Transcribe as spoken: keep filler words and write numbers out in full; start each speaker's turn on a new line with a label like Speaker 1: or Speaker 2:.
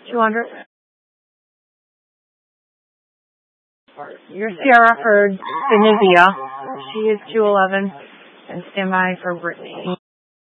Speaker 1: two hundred. Your Sierra for Benivia. She is two eleven. And stand by for Brittany.